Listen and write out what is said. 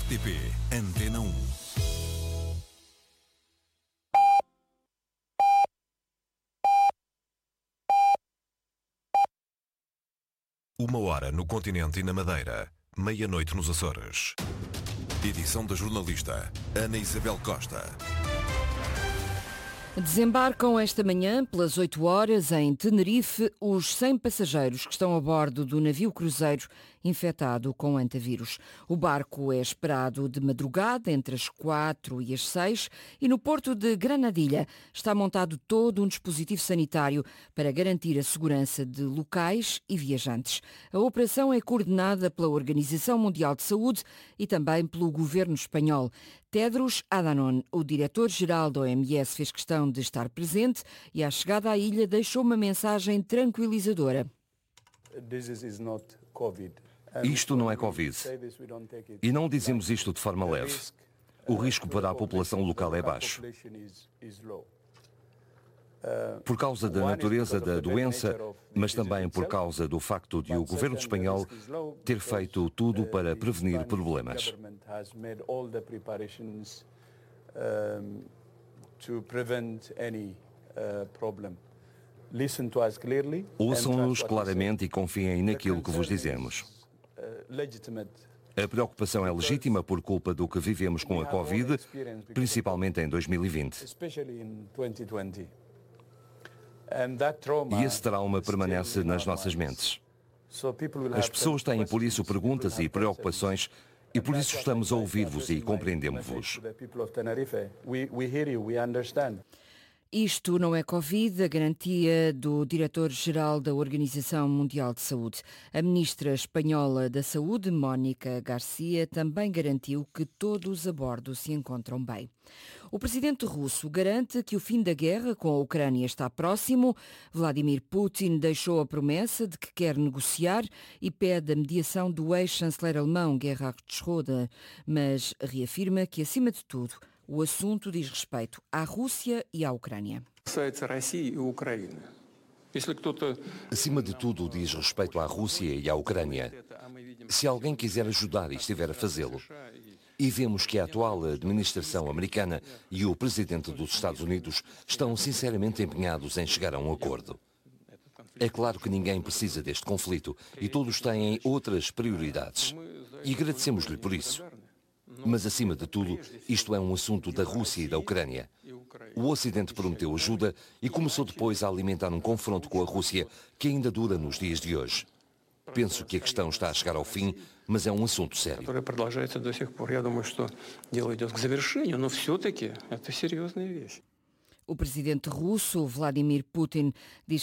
RTP Antena 1. Uma hora no continente e na Madeira, meia-noite nos Açores. Edição da jornalista Ana Isabel Costa. Desembarcam esta manhã, pelas 8 horas, em Tenerife, os 100 passageiros que estão a bordo do navio cruzeiro infectado com antavírus. O barco é esperado de madrugada, entre as 4 e as 6, e no porto de Granadilha está montado todo um dispositivo sanitário para garantir a segurança de locais e viajantes. A operação é coordenada pela Organização Mundial de Saúde e também pelo governo espanhol. Tedros Adhanom, o diretor-geral da OMS, fez questão de estar presente e, à chegada à ilha, deixou uma mensagem tranquilizadora. Isto não é Covid. E não dizemos isto de forma leve. O risco para a população local é baixo. Por causa da natureza da doença, mas também por causa do facto de o governo espanhol ter feito tudo para prevenir problemas. Ouçam-nos claramente e confiem naquilo que vos dizemos. A preocupação é legítima por culpa do que vivemos com a Covid, principalmente em 2020. E esse trauma permanece nas nossas mentes. As pessoas têm por isso perguntas e preocupações e por isso estamos a ouvir-vos e compreendemos-vos. Isto não é Covid, a garantia do diretor-geral da Organização Mundial de Saúde. A ministra espanhola da Saúde, Mónica Garcia, também garantiu que todos a bordo se encontram bem. O presidente russo garante que o fim da guerra com a Ucrânia está próximo. Vladimir Putin deixou a promessa de que quer negociar e pede a mediação do ex-chanceler alemão Gerhard Schröder, mas reafirma que, acima de tudo, o assunto diz respeito à Rússia e à Ucrânia. Acima de tudo, diz respeito à Rússia e à Ucrânia. Se alguém quiser ajudar e estiver a fazê-lo, e vemos que a atual administração americana e o presidente dos Estados Unidos estão sinceramente empenhados em chegar a um acordo. É claro que ninguém precisa deste conflito e todos têm outras prioridades. E agradecemos-lhe por isso. Mas, acima de tudo, isto é um assunto da Rússia e da Ucrânia. O Ocidente prometeu ajuda e começou depois a alimentar um confronto com a Rússia que ainda dura nos dias de hoje. Penso que a questão está a chegar ao fim, mas é um assunto sério. O presidente russo, Vladimir Putin, diz